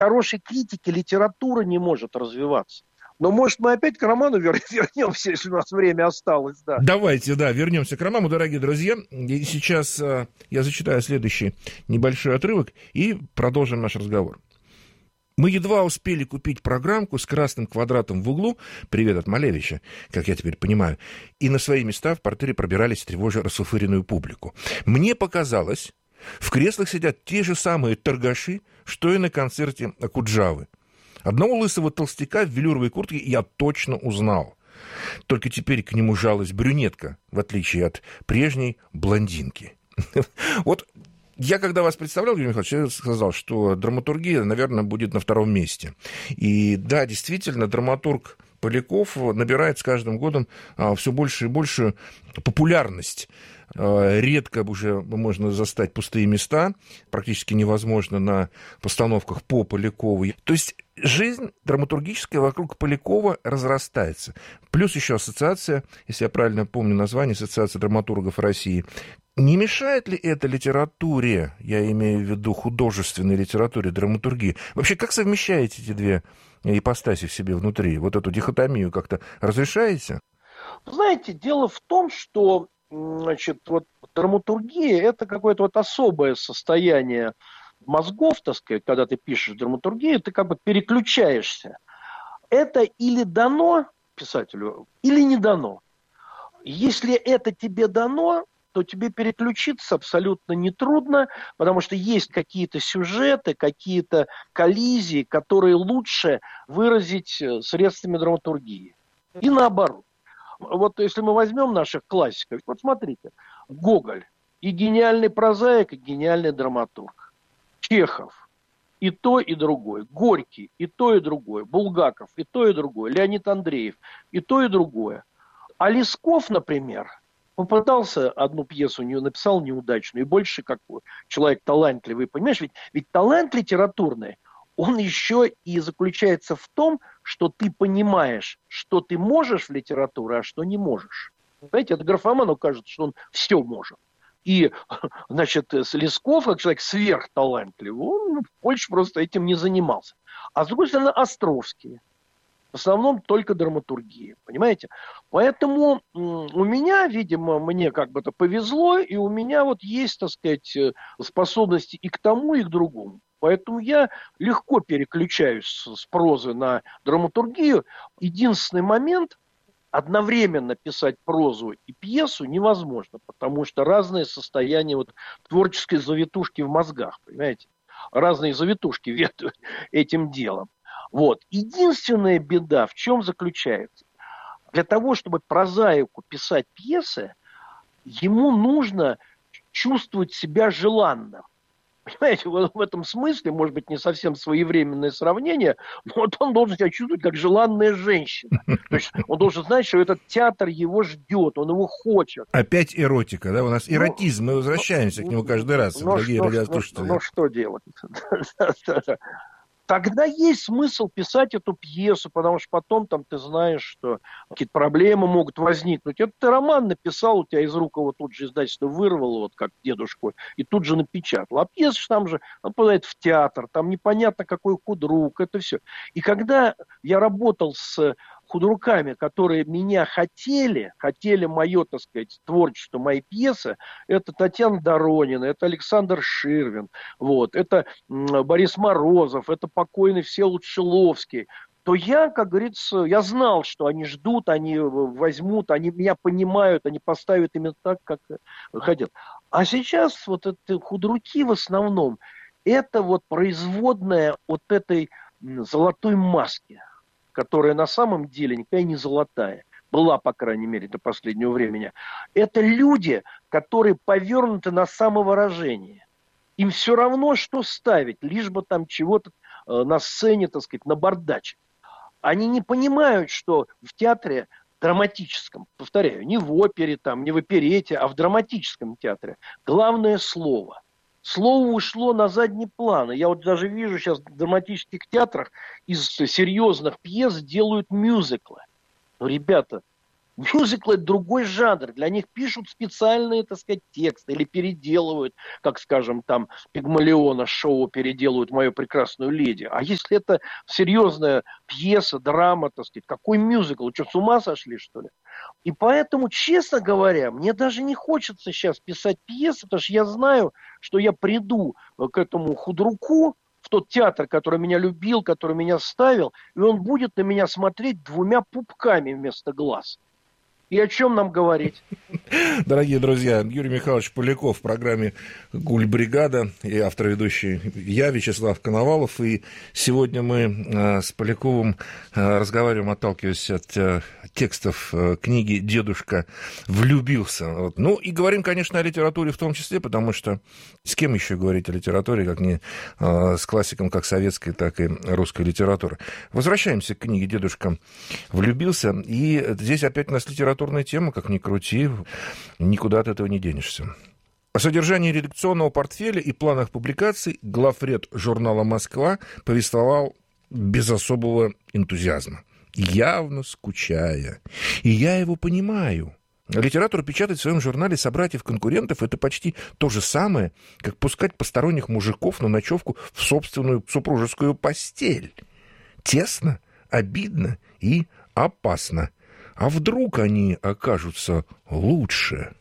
хорошей критики литература не может развиваться. Но, может, мы опять к роману вернемся, если у нас время осталось, да. Давайте, да, вернемся к роману, дорогие друзья. И сейчас я зачитаю следующий небольшой отрывок и продолжим наш разговор. Мы едва успели купить программку с красным квадратом в углу, привет от Малевича, как я теперь понимаю, и на свои места в портере пробирались, тревожа расфуфыренную публику. Мне показалось, в креслах сидят те же самые торгаши, что и на концерте Окуджавы. Одного лысого толстяка в велюровой куртке я точно узнал. Только теперь к нему жалась брюнетка, в отличие от прежней блондинки. Вот я, когда вас представлял, Юрий Михайлович, я сказал, что драматургия, наверное, будет на втором месте. И да, действительно, драматург Поляков набирает с каждым годом все больше и большую популярность. Редко уже можно застать пустые места, практически невозможно на постановках по Полякову. То есть жизнь драматургическая вокруг Полякова разрастается. Плюс еще ассоциация, если я правильно помню название, Ассоциация драматургов России. Не мешает ли это литературе, я имею в виду художественной литературе, драматургии? Вообще, как совмещаете эти две ипостаси в себе внутри? Вот эту дихотомию как-то разрешаете? Знаете, дело в том, что значит, вот драматургия – это какое-то вот особое состояние мозгов, так сказать, когда ты пишешь драматургию, ты как бы переключаешься. Это или дано писателю, или не дано. Если это тебе дано, то тебе переключиться абсолютно нетрудно, потому что есть какие-то сюжеты, какие-то коллизии, которые лучше выразить средствами драматургии. И наоборот. Вот если мы возьмем наших классиков, вот смотрите, Гоголь и гениальный прозаик, и гениальный драматург. Чехов и то, и другое. Горький и то, и другое. Булгаков и то, и другое. Леонид Андреев и то, и другое. А Лесков, например, попытался одну пьесу, написал неудачную, и больше как человек талантливый, понимаешь, ведь талант литературный, он еще и заключается в том, что ты понимаешь, что ты можешь в литературе, а что не можешь. Знаете, это графоману кажется, что он все может. И, значит, Лесков, как человек сверхталантливый, он больше просто этим не занимался. А с другой стороны, Островский. В основном только драматургия, понимаете? Поэтому у меня, видимо, мне как бы-то повезло, и у меня вот есть, так сказать, способности и к тому, и к другому. Поэтому я легко переключаюсь с прозы на драматургию. Единственный момент, одновременно писать прозу и пьесу невозможно, потому что разные состояния вот творческой завитушки в мозгах, понимаете? Разные завитушки ведут этим делом. Вот. Единственная беда в чем заключается? Для того, чтобы прозаику писать пьесы, ему нужно чувствовать себя желанным. Понимаете, в этом смысле, может быть, не совсем своевременное сравнение, но вот он должен себя чувствовать как желанная женщина. То есть он должен знать, что этот театр его ждет, он его хочет. Опять эротика, да? У нас эротизм, мы возвращаемся к нему каждый раз, дорогие радиослушатели. Ну, что делать? Тогда есть смысл писать эту пьесу, потому что потом там ты знаешь, что какие-то проблемы могут возникнуть. Это ты роман написал, у тебя из рук его тут же издательство вырвало, вот как дедушку, и тут же напечатал. А пьеса там же попадает в театр, там непонятно какой худрук, это все. И когда я работал с худруками, которые меня хотели мое, так сказать, творчество, мои пьесы, это Татьяна Доронина, это Александр Ширвин, вот, это Борис Морозов, это покойный Всеволод Шиловский, то я, как говорится, я знал, что они ждут, они возьмут, они меня понимают, они поставят именно так, как хотят. А сейчас вот эти худруки в основном, это вот производная от этой золотой маски, которая на самом деле никакая не золотая. Была, по крайней мере, до последнего времени. Это люди, которые повернуты на самовыражение. Им все равно, что ставить, лишь бы там чего-то на сцене, так сказать, набардачить. Они не понимают, что в театре драматическом, повторяю, не в опере, там, не в оперете, а в драматическом театре, главное слово. Слово ушло на задний план. Я вот даже вижу сейчас в драматических театрах из серьезных пьес делают мюзиклы. Но, ребята, Мюзиклы – это другой жанр. Для них пишут специальные, так сказать, тексты или переделывают, как, скажем, там, Пигмалиона шоу переделывают «Мою прекрасную леди». А если это серьезная пьеса, драма, так сказать, какой мюзикл? Вы что, с ума сошли, что ли? И поэтому, честно говоря, мне даже не хочется сейчас писать пьесы, потому что я знаю, что я приду к этому худруку, в тот театр, который меня любил, который меня ставил, и он будет на меня смотреть двумя пупками вместо глаз. И о чем нам говорить? Дорогие друзья, Юрий Михайлович Поляков в программе «Гульбригада» и автор-ведущий я, Вячеслав Коновалов. И сегодня мы с Поляковым разговариваем, отталкиваясь от текстов книги «Дедушка влюбился». Ну, и говорим, конечно, о литературе в том числе, потому что с кем еще говорить о литературе, как не с классиком как советской, так и русской литературы. Возвращаемся к книге «Дедушка влюбился». И здесь опять у нас литературная тема, как ни крути, никуда от этого не денешься. О содержании редакционного портфеля и планах публикаций главред журнала «Москва» повествовал без особого энтузиазма, явно скучая. И я его понимаю. Литературу печатать в своем журнале собратьев-конкурентов – это почти то же самое, как пускать посторонних мужиков на ночевку в собственную супружескую постель. Тесно, обидно и опасно. А вдруг они окажутся лучше?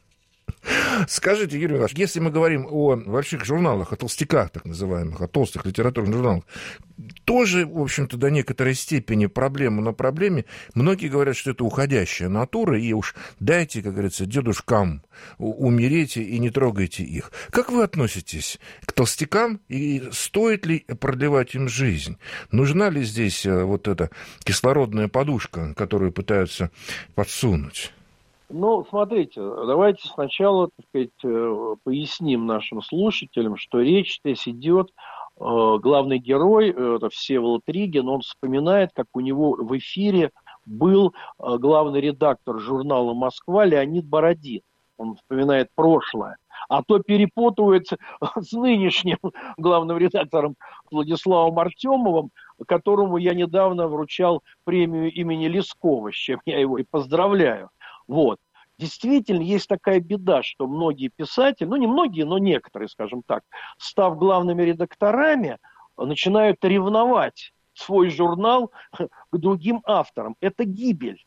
Скажите, Юрий Иванович, если мы говорим о больших журналах, о толстяках так называемых, о толстых литературных журналах, тоже, в общем-то, до некоторой степени проблема на проблеме. Многие говорят, что это уходящая натура, и уж дайте, как говорится, дедушкам умереть и не трогайте их. Как вы относитесь к толстякам, и стоит ли продлевать им жизнь? Нужна ли здесь вот эта кислородная подушка, которую пытаются подсунуть? Ну, смотрите, давайте сначала, так сказать, поясним нашим слушателям, что речь здесь идет, главный герой, это Всеволод Ригин, он вспоминает, как у него в эфире был главный редактор журнала «Москва» Леонид Бородин. Он вспоминает прошлое. А то перепутывается с нынешним главным редактором Владиславом Артемовым, которому я недавно вручал премию имени Лескова, с чем я его и поздравляю. Вот. Действительно, есть такая беда, что многие писатели, ну не многие, но некоторые, скажем так, став главными редакторами, начинают ревновать свой журнал к другим авторам. Это гибель.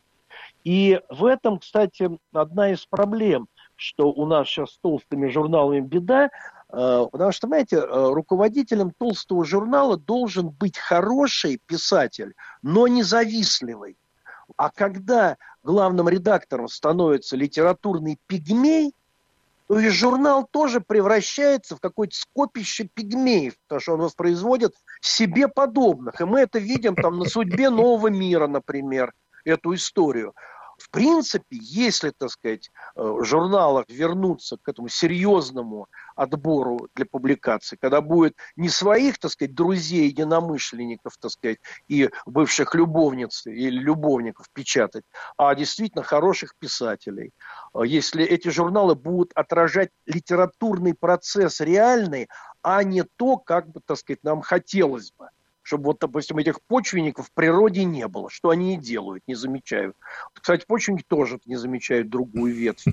И в этом, кстати, одна из проблем, что у нас сейчас с толстыми журналами беда, потому что, знаете, руководителем толстого журнала должен быть хороший писатель, но независтливый. А когда главным редактором становится литературный пигмей, то и журнал тоже превращается в какое-то скопище пигмеев, потому что он воспроизводит себе подобных. И мы это видим там на «Судьбе нового мира», например, эту историю. В принципе, если, так сказать, журналах вернуться к этому серьезному отбору для публикаций, когда будет не своих, так сказать, друзей, единомышленников, так сказать, и бывших любовниц или любовников печатать, а действительно хороших писателей, если эти журналы будут отражать литературный процесс реальный, а не то, как бы, так сказать, нам хотелось бы. Чтобы, вот, допустим, этих почвенников в природе не было. Что они и делают, не замечают. Кстати, почвенники тоже не замечают другую ветвь.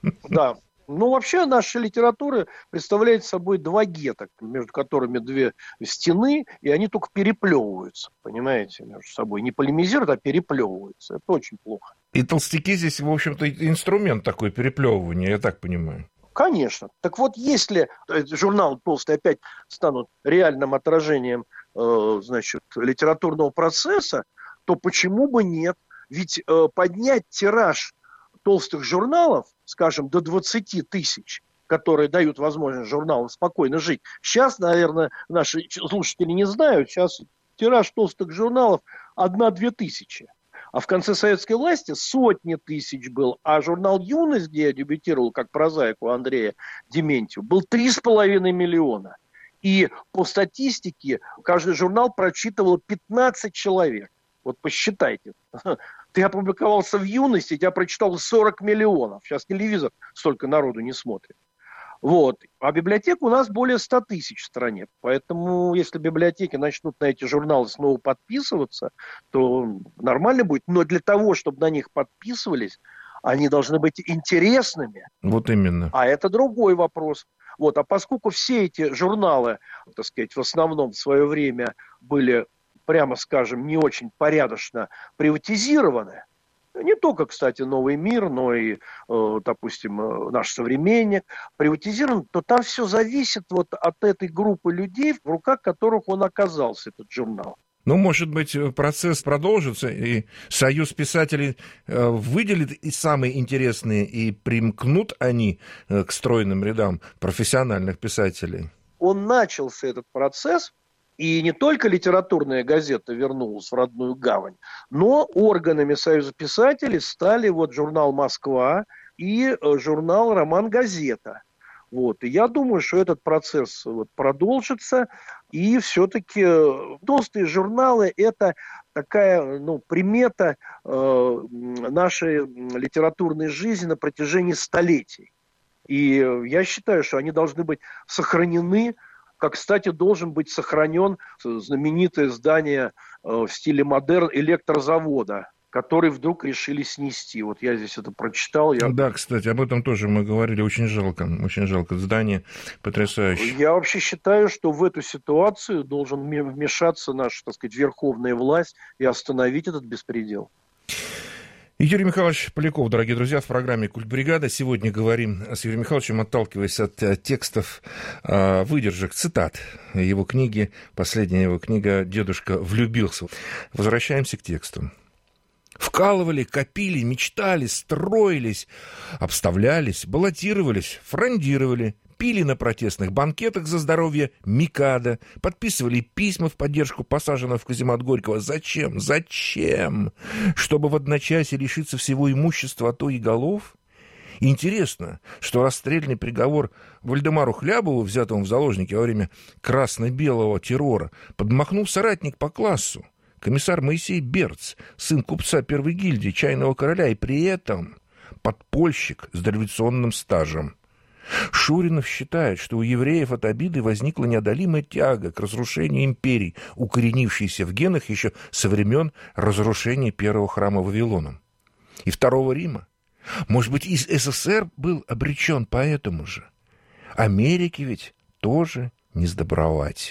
Да. Ну, вообще, наша литература представляет собой два гетто, между которыми две стены, и они только переплевываются, понимаете, между собой. Не полемизируют, а переплевываются. Это очень плохо. И толстяки здесь, в общем-то, инструмент такой переплевывания, я так понимаю. Конечно. Так вот, если журналы толстые опять станут реальным отражением, значит, литературного процесса, то почему бы нет? Ведь поднять тираж толстых журналов, скажем, до 20 тысяч, которые дают возможность журналам спокойно жить. Сейчас, наверное, наши слушатели не знают, сейчас тираж толстых журналов 1-2 тысячи. А в конце советской власти сотни тысяч был. А журнал «Юность», где я дебютировал как прозаик у Андрея Дементьева, был 3,5 миллиона. И по статистике каждый журнал прочитывал 15 человек. Вот посчитайте. Ты опубликовался в «Юности», тебя прочитало 40 миллионов. Сейчас телевизор столько народу не смотрит. Вот. А библиотек у нас более 100 тысяч в стране. Поэтому, если библиотеки начнут на эти журналы снова подписываться, то нормально будет. Но для того, чтобы на них подписывались, Они должны быть интересными. Вот именно. А это другой вопрос. Вот. А поскольку все эти журналы, так сказать, в основном в свое время были, прямо скажем, не очень порядочно приватизированы, не только, кстати, «Новый мир», но и, допустим, «Наш современник» приватизирован, то там все зависит вот от этой группы людей, в руках которых он оказался, этот журнал. Ну, может быть, процесс продолжится, и Союз писателей выделит и самые интересные, и примкнут они к стройным рядам профессиональных писателей? Он начался, этот процесс, и не только литературная газета вернулась в родную гавань, но органами Союза писателей стали вот журнал «Москва» и журнал «Роман-газета». Вот. И я думаю, что этот процесс вот продолжится, и все-таки толстые журналы – это такая примета нашей литературной жизни на протяжении столетий. И я считаю, что они должны быть сохранены, как, кстати, должен быть сохранен знаменитое здание в стиле модерн электрозавода, который вдруг решили снести. Вот я здесь это прочитал. Да, кстати, об этом тоже мы говорили. Очень жалко. Здание потрясающее. Я вообще считаю, что в эту ситуацию должен вмешаться наша, так сказать, верховная власть и остановить этот беспредел. Юрий Михайлович Поляков, дорогие друзья, в программе «Культбригада». Сегодня говорим с Юрием Михайловичем, отталкиваясь от текстов, выдержек, цитат его книги. Последняя его книга «Дедушка влюбился». Возвращаемся к тексту. Вкалывали, копили, мечтали, строились, обставлялись, баллотировались, фрондировали, пили на протестных банкетах за здоровье Микадо, подписывали письма в поддержку посаженного в каземат Горького. Зачем? Зачем? Чтобы в одночасье лишиться всего имущества, а то и голов? Интересно, что расстрельный приговор Вальдемару Хлябову, взятому в заложники во время красно-белого террора, подмахнул соратник по классу, комиссар Моисей Берц, сын купца первой гильдии Чайного короля, и при этом подпольщик с дореволюционным стажем. Шуринов считает, что у евреев от обиды возникла неодолимая тяга к разрушению империй, укоренившейся в генах еще со времен разрушения первого храма Вавилоном и Второго Рима. Может быть, и СССР был обречен поэтому же. Америке ведь тоже не сдобровать.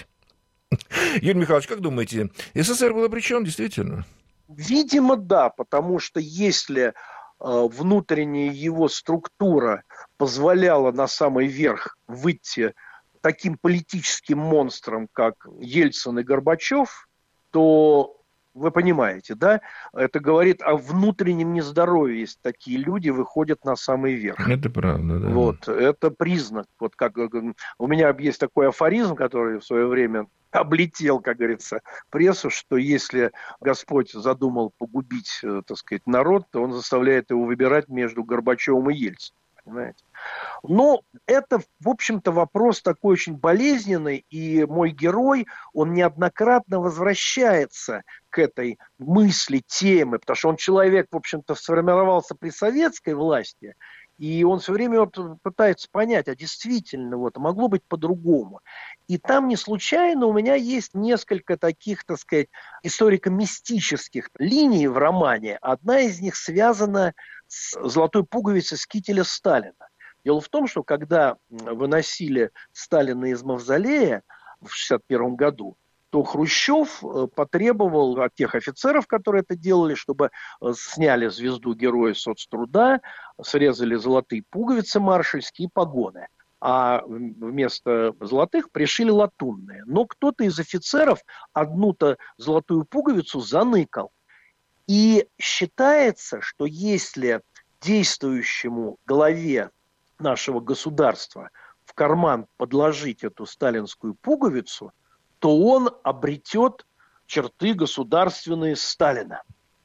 Юрий Михайлович, как думаете, СССР был обречен действительно? Видимо, да, потому что если внутренняя его структура позволяла на самый верх выйти таким политическим монстрам, как Ельцин и Горбачев, то вы понимаете, да, это говорит о внутреннем нездоровье, если такие люди выходят на самый верх. Это правда, да. Вот, это признак. Вот как у меня есть такой афоризм, который в свое время облетел, как говорится, прессу, что если Господь задумал погубить, так сказать, народ, то он заставляет его выбирать между Горбачевым и Ельциным. Понимаете? Но это, в общем-то, вопрос такой очень болезненный, и мой герой, он неоднократно возвращается к этой мысли, темы, потому что он человек, в общем-то, сформировался при советской власти, и он все время пытается понять, а действительно, могло быть по-другому. И там не случайно у меня есть несколько таких, так сказать, историко-мистических линий в романе. Одна из них связана с золотой пуговицей с кителя Сталина. Дело в том, что когда выносили Сталина из мавзолея в 1961 году, то Хрущев потребовал от тех офицеров, которые это делали, чтобы сняли звезду Героя соцтруда, срезали золотые пуговицы маршальские и погоны. А вместо золотых пришили латунные. Но кто-то из офицеров одну-то золотую пуговицу заныкал. И считается, что если действующему главе нашего государства в карман подложить эту сталинскую пуговицу, то он обретет черты государственные Сталина.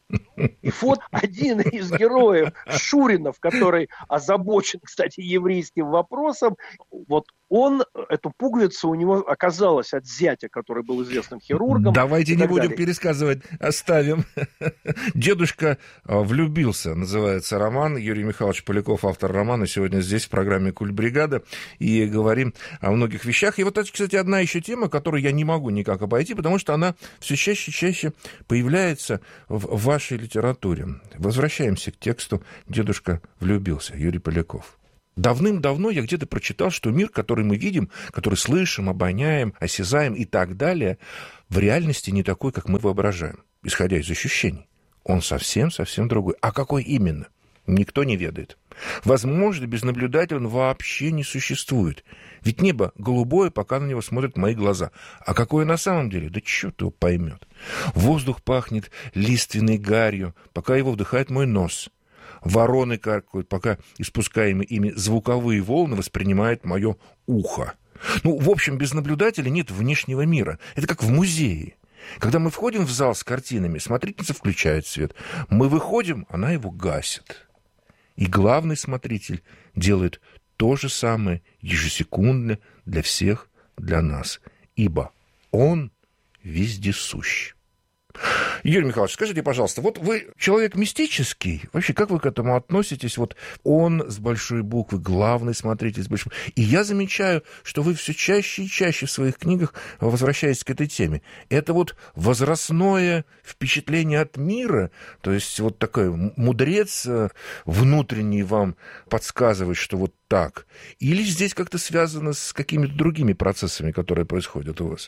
И вот один из героев, Шуринов, который озабочен, кстати, еврейским вопросом, вот Эту пуговицу у него оказалась от зятя, который был известным хирургом. Давайте не будем пересказывать, оставим. «Дедушка влюбился» называется роман. Юрий Михайлович Поляков, автор романа, сегодня здесь в программе «Культбригада». И говорим о многих вещах. И вот это, кстати, одна еще тема, которую я не могу никак обойти, потому что она все чаще и чаще появляется в вашей литературе. Возвращаемся к тексту «Дедушка влюбился», Юрий Поляков. Давным-давно я где-то прочитал, что мир, который мы видим, который слышим, обоняем, осязаем и так далее, в реальности не такой, как мы воображаем, исходя из ощущений. Он совсем-совсем другой. А какой именно? Никто не ведает. Возможно, без наблюдателя он вообще не существует. Ведь небо голубое, пока на него смотрят мои глаза. А какое на самом деле? Да черт его поймет. Воздух пахнет лиственной гарью, пока его вдыхает мой нос. Вороны каркают, пока испускаемые ими звуковые волны воспринимает мое ухо. В общем, без наблюдателя нет внешнего мира. Это как в музее. Когда мы входим в зал с картинами, смотрительница включает свет. Мы выходим, она его гасит. И главный смотритель делает то же самое ежесекундно для всех, для нас. Ибо он вездесущ. Юрий Михайлович, скажите, пожалуйста, вот вы человек мистический, вообще как вы к этому относитесь? Вот он с большой буквы, главный смотритель с большой буквы. И я замечаю, что вы все чаще и чаще в своих книгах возвращаетесь к этой теме. Это вот возрастное впечатление от мира, то есть вот такой мудрец внутренний вам подсказывает, что вот так. Или здесь как-то связано с какими-то другими процессами, которые происходят у вас?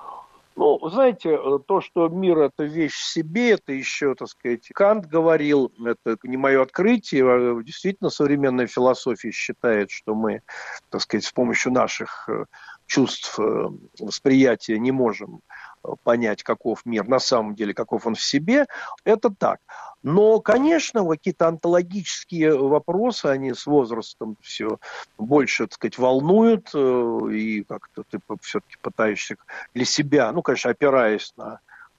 Знаете, то, что мир – это вещь в себе, это еще, так сказать, Кант говорил, это не мое открытие, действительно современная философия считает, что мы, так сказать, с помощью наших чувств восприятия не можем понять, каков мир на самом деле, каков он в себе, это так. Но, конечно, какие-то онтологические вопросы, они с возрастом все больше, так сказать, волнуют, и как-то ты все-таки пытаешься для себя, конечно, опираясь на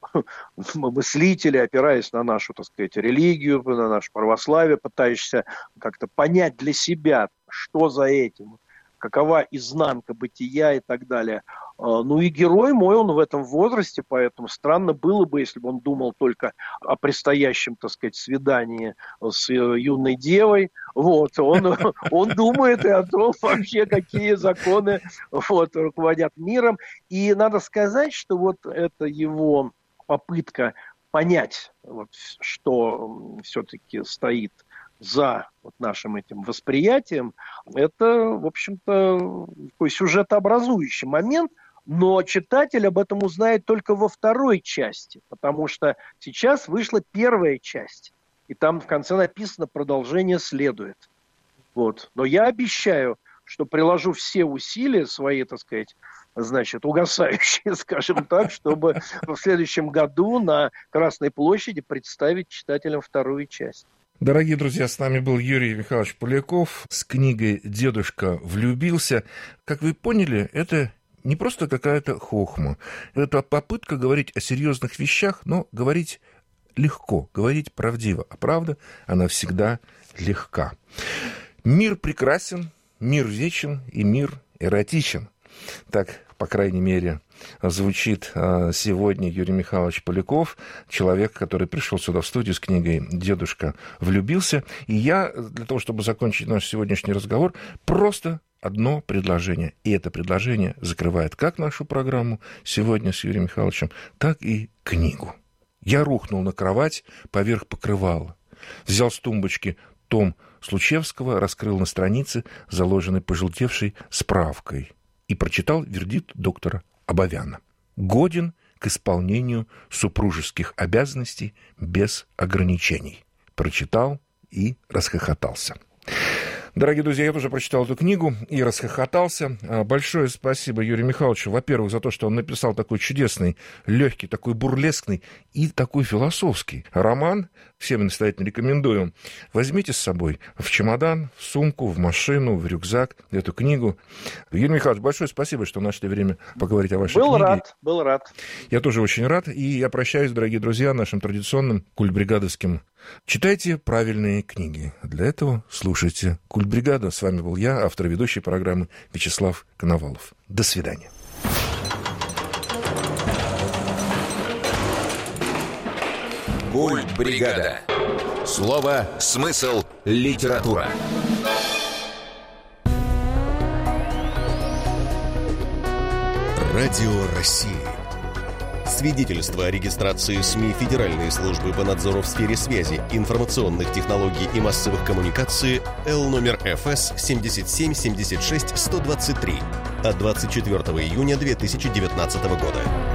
мыслителей, опираясь на нашу, так сказать, религию, на наше православие, пытаешься как-то понять для себя, что за этим, какова изнанка бытия и так далее. И герой мой, он в этом возрасте, поэтому странно было бы, если бы он думал только о предстоящем, так сказать, свидании с юной девой. Он думает и о том вообще, какие законы руководят миром. И надо сказать, что вот это его попытка понять, что все-таки стоит за нашим этим восприятием, это, в общем-то, такой сюжетообразующий момент, но читатель об этом узнает только во второй части, потому что сейчас вышла первая часть, и там в конце написано «Продолжение следует». Но я обещаю, что приложу все усилия свои, так сказать, угасающие, скажем так, чтобы в следующем году на Красной площади представить читателям вторую часть. Дорогие друзья, с нами был Юрий Михайлович Поляков с книгой «Дедушка влюбился». Как вы поняли, это не просто какая-то хохма. Это попытка говорить о серьезных вещах, но говорить легко, говорить правдиво. А правда, она всегда легка. Мир прекрасен, мир вечен и мир эротичен. Так, по крайней мере, звучит сегодня Юрий Михайлович Поляков, человек, который пришел сюда в студию с книгой «Дедушка влюбился». И я, для того, чтобы закончить наш сегодняшний разговор, просто одно предложение. И это предложение закрывает как нашу программу сегодня с Юрием Михайловичем, так и книгу. Я рухнул на кровать поверх покрывала, взял с тумбочки том Случевского, раскрыл на странице, заложенной пожелтевшей справкой, и прочитал вердикт доктора Абовяна. Годен к исполнению супружеских обязанностей без ограничений. Прочитал и расхохотался. Дорогие друзья, я тоже прочитал эту книгу и расхохотался. Большое спасибо Юрию Михайловичу, во-первых, за то, что он написал такой чудесный, легкий, такой бурлескный и такой философский роман. Всем настоятельно рекомендую. Возьмите с собой в чемодан, в сумку, в машину, в рюкзак эту книгу. Юрий Михайлович, большое спасибо, что нашли время поговорить о вашей книге. Был рад. Я тоже очень рад. И я прощаюсь, дорогие друзья, нашим традиционным культбригадовским Читайте правильные книги. Для этого слушайте «Культбригаду». С вами был я, автор и ведущий программы Вячеслав Коновалов. До свидания. Культбригада. Слово, смысл, литература. Радио России. Свидетельство о регистрации СМИ Федеральной службы по надзору в сфере связи, информационных технологий и массовых коммуникаций Л номер ФС 7776-123 от 24 июня 2019 года.